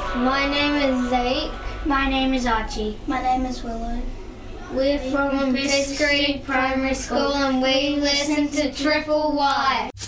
My name is Zeke. My name is Archie. My name is Willow. We're from Fisk Creek Primary School and we listen to Triple Y.